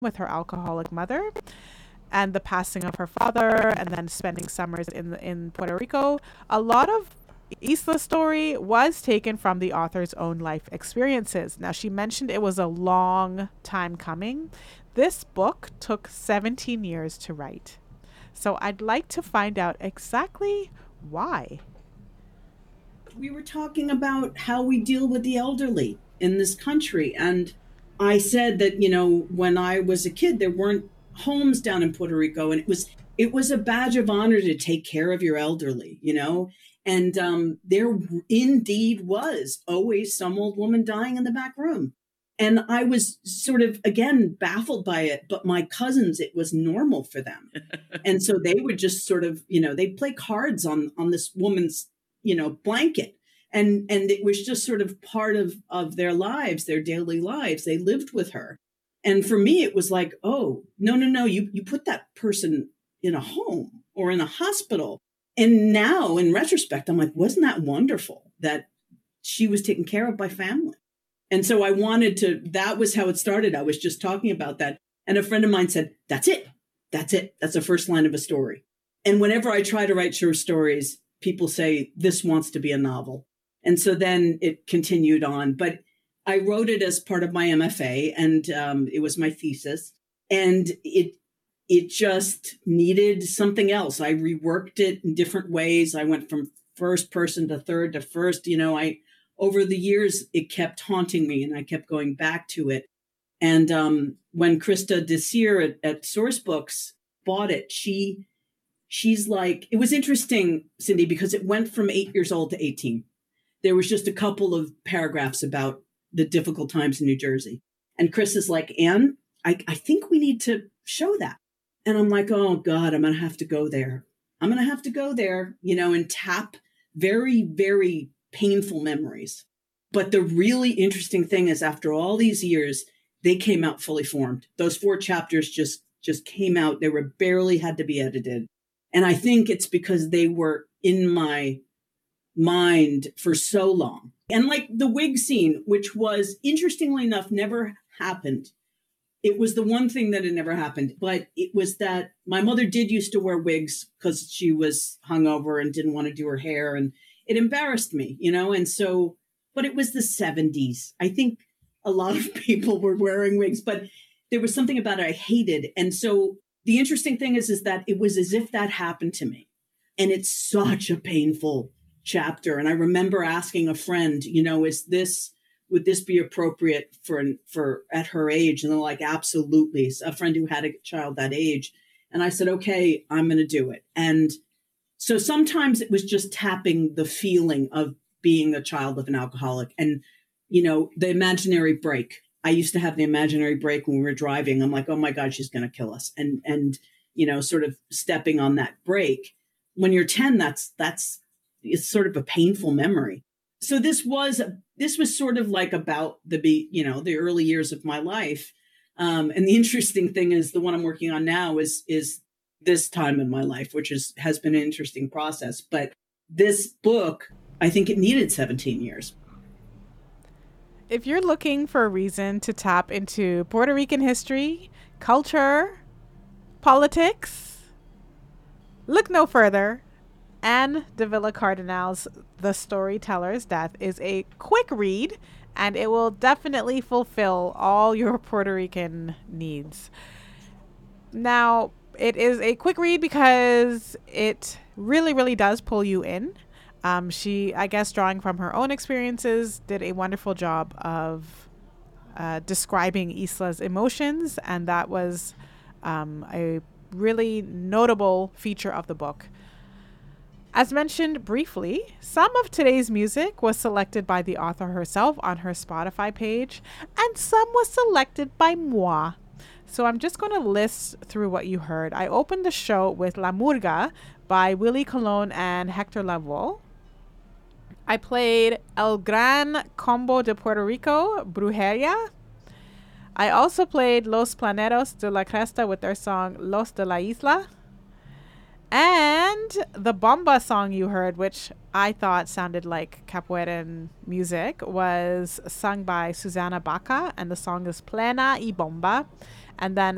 with her alcoholic mother and the passing of her father, and then spending summers in Puerto Rico. A lot of Isla's story was taken from the author's own life experiences. Now, she mentioned it was a long time coming. This book took 17 years to write. So I'd like to find out exactly why. We were talking about how we deal with the elderly in this country. And I said that, when I was a kid, there weren't homes down in Puerto Rico. And it was a badge of honor to take care of your elderly. And there indeed was always some old woman dying in the back room. And I was sort of, again, baffled by it. But my cousins, it was normal for them. And so they would just sort of, they'd play cards on this woman's, blanket. And it was just sort of part of their lives, their daily lives. They lived with her. And for me, it was like, oh, no, you put that person in a home or in a hospital. And now in retrospect, I'm like, wasn't that wonderful that she was taken care of by family? And so that was how it started. I was just talking about that. And a friend of mine said, that's it. That's it. That's the first line of a story. And whenever I try to write short stories, people say, this wants to be a novel. And so then it continued on. But I wrote it as part of my MFA, and it was my thesis. And it just needed something else. I reworked it in different ways. I went from first person to third to first. Over the years, it kept haunting me, and I kept going back to it. And when Krista Desir at Source Books bought it, she's like, it was interesting, Cindy, because it went from 8 years old to 18. There was just a couple of paragraphs about the difficult times in New Jersey. And Chris is like, Anne, I think we need to show that. And I'm like, oh God, I'm going to have to go there. And tap very, very painful memories. But the really interesting thing is, after all these years, they came out fully formed. Those 4 chapters just came out. They were barely had to be edited. And I think it's because they were in my mind for so long. And like the wig scene, which was, interestingly enough, never happened. It was the one thing that had never happened. But it was that my mother did used to wear wigs because she was hungover and didn't want to do her hair. And it embarrassed me, and so, but it was the 70s. I think a lot of people were wearing wigs, but there was something about it I hated. And so the interesting thing is that it was as if that happened to me. And it's such a painful chapter. And I remember asking a friend, would this be appropriate for at her age? And they're like, absolutely. A friend who had a child that age. And I said, okay, I'm going to do it. And so sometimes it was just tapping the feeling of being a child of an alcoholic. And, the imaginary break. I used to have the imaginary break when we were driving. I'm like, oh my God, she's going to kill us. And, sort of stepping on that break. When you're 10, it's sort of a painful memory. So this was sort of like about the early years of my life. And the interesting thing is, the one I'm working on now is this time in my life, which has been an interesting process. But this book, I think it needed 17 years. If you're looking for a reason to tap into Puerto Rican history, culture, politics, look no further. Anne de Villa Cardinal's The Storyteller's Death is a quick read, and it will definitely fulfill all your Puerto Rican needs. Now, it is a quick read because it really, really does pull you in. She, I guess, drawing from her own experiences, did a wonderful job of describing Isla's emotions, and that was a really notable feature of the book. As mentioned briefly, some of today's music was selected by the author herself on her Spotify page, and some was selected by moi. So I'm just going to list through what you heard. I opened the show with La Murga by Willie Colon and Hector Lavoe. I played El Gran Combo de Puerto Rico, Brujeria. I also played Los Planeros de la Cresta with their song Los de la Isla. And the bomba song you heard, which I thought sounded like capoeiran music, was sung by Susana Baca, and the song is Plena y Bomba. And then